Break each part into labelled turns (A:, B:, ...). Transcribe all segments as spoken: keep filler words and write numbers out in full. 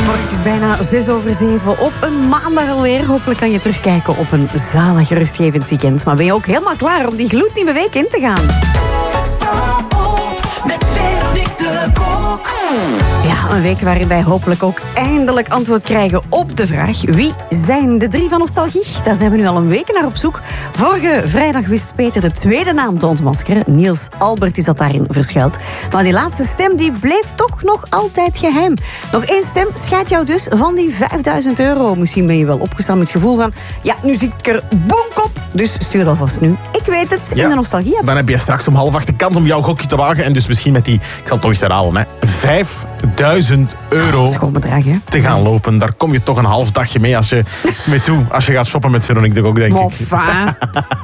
A: Goedemorgen, het is bijna zes over zeven op een maandag alweer. Hopelijk kan je terugkijken op een zalig rustgevend weekend. Maar ben je ook helemaal klaar om die gloednieuwe week in te gaan?
B: Sta op met Veronique de Bok.
A: Ja, een week waarin wij hopelijk ook eindelijk antwoord krijgen op de vraag: wie zijn de drie van nostalgie? Daar zijn we nu al een week naar op zoek. Vorige vrijdag wist Peter de tweede naam te ontmaskeren. Niels Albert is dat daarin verschuild. Maar die laatste stem die bleef toch nog altijd geheim. Nog één stem scheidt jou dus van die vijfduizend euro. Misschien ben je wel opgestaan met het gevoel van: ja, nu zit ik er bonk op. Dus stuur alvast nu. Ik weet het, in
C: Ja,
A: de nostalgie.
C: Dan heb je straks om half acht de kans om jouw gokje te wagen. En dus misschien met die, ik zal het toch eens herhalen, hè, vijfduizend euro
A: Schoon bedrag, hè?
C: te gaan lopen. Daar kom je toch een half dagje mee als je, mee toe, als je gaat shoppen met Veronique de Gok, denk ik.
A: Moffa.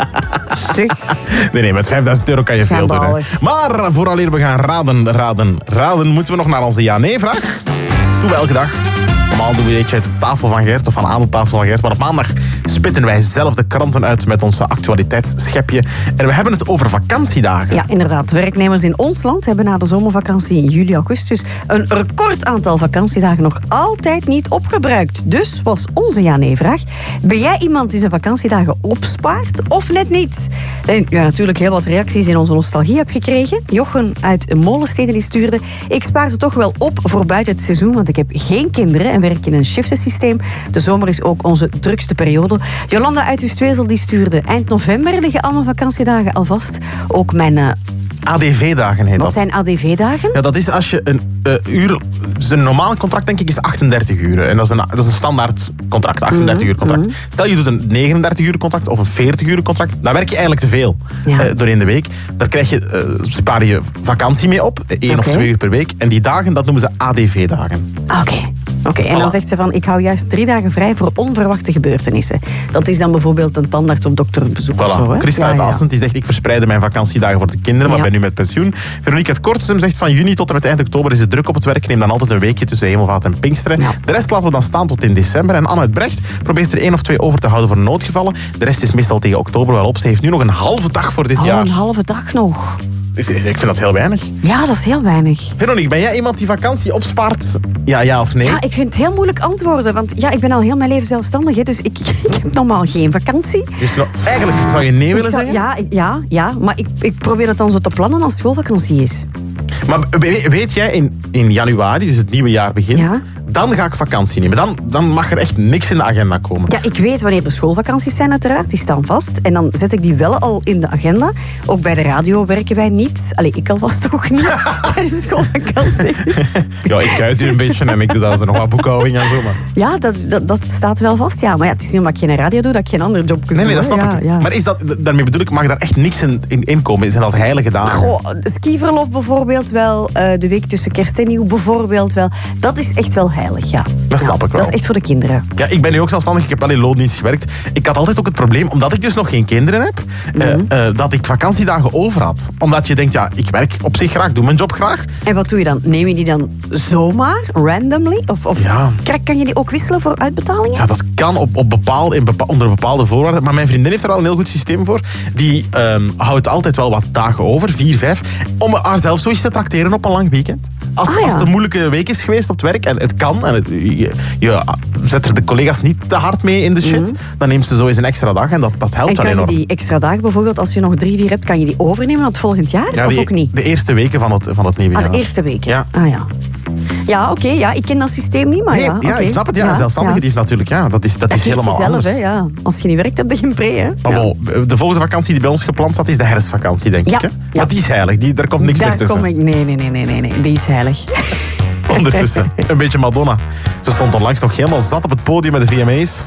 A: Stug.
C: Nee, nee, met vijfduizend euro kan je veel doen. Hè.
A: Schandalig.
C: Maar vooraleer we gaan raden, raden, raden, moeten we nog naar onze ja-nee-vraag. Doen we elke dag. Normaal doen we eentje uit de tafel van Gert of van aan de tafel van Gert. Maar op maandag spitten wij zelf de kranten uit met onze actualiteitsschepje. En we hebben het over vakantiedagen.
A: Ja, inderdaad. Werknemers in ons land hebben na de zomervakantie in juli, augustus een record aantal vakantiedagen nog altijd niet opgebruikt. Dus was onze ja-nee-vraag: ben jij iemand die zijn vakantiedagen opspaart of net niet? En ja, natuurlijk heel wat reacties in onze nostalgie heb gekregen. Jochen uit Molensteden die stuurde: ik spaar ze toch wel op voor buiten het seizoen, want ik heb geen kinderen en werk in een shiftensysteem. De zomer is ook onze drukste periode. Jolanda uit Ustwezel die stuurde: eind november liggen al mijn vakantiedagen al vast. Ook mijn... Uh,
C: A D V-dagen heet
A: wat
C: dat.
A: zijn A D V-dagen?
C: Ja, dat is als je een uh, uur... Zijn normale contract, denk ik, is achtendertig uur. En dat is een, dat is een standaard contract, achtendertig uur contract.
A: Mm-hmm.
C: Stel, je doet een negenendertig uur contract of een veertig uur contract. Dan werk je eigenlijk te veel
A: Ja.
C: uh, doorheen de week. Daar krijg je, uh, spaar je vakantie mee op, één
A: Oké.
C: of twee uur per week. En die dagen, dat noemen ze A D V-dagen.
A: Oké. Oké, en dan
C: Voilà.
A: zegt ze van: ik hou juist drie dagen vrij voor onverwachte gebeurtenissen. Dat is dan bijvoorbeeld een tandarts of dokterbezoek of zo,
C: Voilà.
A: hè?
C: Christa
A: Ja,
C: uit
A: ja.
C: Assen die zegt: ik verspreide mijn vakantiedagen voor de kinderen, maar
A: Ja.
C: ben nu met pensioen. Veronique uit Kortesum zegt: van juni tot en met eind oktober is het druk op het werk. Neem dan altijd een weekje tussen Hemelvaart en Pinksteren.
A: Ja.
C: De rest laten we dan staan tot in december. En Anne uit Brecht probeert er één of twee over te houden voor noodgevallen. De rest is meestal tegen oktober wel op. Ze heeft nu nog een halve dag voor dit
A: Oh,
C: jaar.
A: een halve dag nog.
C: Ik vind dat heel weinig.
A: Ja, dat is heel weinig.
C: Veronique, ben jij iemand die vakantie opspaart? Ja, ja of nee?
A: Ja, ik vind het heel moeilijk antwoorden, want ja, ik ben al heel mijn leven zelfstandig, hè, dus ik, ik heb normaal geen vakantie.
C: Dus nou, eigenlijk zou je nee
A: Ik
C: willen
A: zou-
C: zeggen?
A: ja, ik- ja, ja, maar ik, ik probeer het dan zo te plannen als schoolvakantie is.
C: Maar we- weet jij, in, in januari, dus het nieuwe jaar begint,
A: Ja.
C: dan ga ik vakantie nemen. Dan, dan mag er echt niks in de agenda komen.
A: Ja, ik weet wanneer de schoolvakanties zijn uiteraard, die staan vast. En dan zet ik die wel al in de agenda. Ook bij de radio werken wij niet. Allee, ik alvast toch niet tijdens de schoolvakanties.
C: Ja, ik kuis hier een beetje en ik doe dan zo nog wat boekhouding en zo. Maar...
A: Ja, dat, dat, dat staat wel vast, ja. Maar ja, het is niet omdat ik geen radio doe, dat ik geen andere job kan
C: Nee, nee, dat
A: doen,
C: snap
A: hè.
C: ik.
A: Ja, ja.
C: Maar is dat, daarmee bedoel ik, mag daar echt niks in, in, in komen? Zijn dat heilige dagen?
A: Goh, skiverlof bijvoorbeeld wel, eh, de week tussen kerst en nieuw bijvoorbeeld wel. Dat is echt wel heilig, ja.
C: Dat snap
A: Ja,
C: ik wel.
A: Dat is echt voor de kinderen.
C: Ja, ik ben nu ook zelfstandig. Ik heb wel in loondienst gewerkt. Ik had altijd ook het probleem, omdat ik dus nog geen kinderen heb,
A: Mhm.
C: eh, eh, dat ik vakantiedagen over had. Omdat je denkt, ja, ik werk op zich graag, doe mijn job graag.
A: En wat doe je dan? Neem je die dan zomaar, randomly? Of, of
C: Ja.
A: krijg- kan je die ook wisselen voor uitbetalingen?
C: Ja, dat kan op, op bepaal, in bepa- onder bepaalde voorwaarden. Maar mijn vriendin heeft er wel een heel goed systeem voor. Die ehm, houdt altijd wel wat dagen over, vier, vijf, om haarzelf zoiets te trakteren op een lang weekend. Als,
A: Ah, ja.
C: als het een moeilijke week is geweest op het werk, en het kan, en het, je, je zet er de collega's niet te hard mee in de shit, dan neemt ze zo eens een extra dag en dat, dat helpt
A: En
C: wel
A: kan je
C: enorm.
A: die extra dagen bijvoorbeeld, als je nog drie, vier hebt, kan je die overnemen naar het volgend jaar?
C: Ja,
A: of
C: die-
A: ook niet?
C: De eerste weken van het, van het nieuwe
A: Ah,
C: jaar.
A: de eerste weken?
C: Ja.
A: Ah ja. Ja, oké, ja, ik ken dat systeem niet, maar
C: Nee,
A: ja.
C: ja,
A: oké.
C: ik snap het. Ja, een zelfstandige die heeft natuurlijk, ja, dat is, dat
A: Dat
C: is
A: kiest
C: helemaal
A: je zelf,
C: anders.
A: hè, ja. Als je niet werkt, heb je geen pre, hè.
C: Maar
A: Ja.
C: bon, de volgende vakantie die bij ons gepland staat, is de herfstvakantie, denk
A: Ja,
C: ik. Hè?
A: ja.
C: Maar die is heilig, die, daar komt niks
A: Daar
C: meer tussen.
A: kom ik... Nee, nee, nee, nee, nee, nee, die is heilig.
C: Ondertussen, een beetje Madonna. Ze stond onlangs nog helemaal zat op het podium met de V M A's.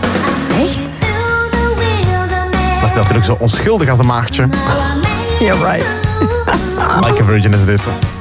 A: Echt?
C: Dat is natuurlijk zo onschuldig als een maagdje.
A: Yeah, right.
C: Like a Virgin is dit.